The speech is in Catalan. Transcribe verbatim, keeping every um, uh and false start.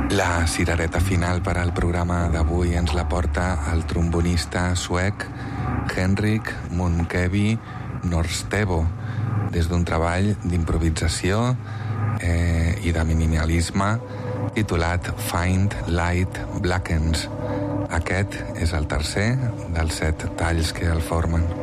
La cirereta final per al programa d'avui ens la porta el trombonista suec Henrik Munkevi Norstevo, des d'un treball d'improvisació eh, i de minimalisme titulat Find Light Blackens. Aquest és el tercer dels set talls que el formen.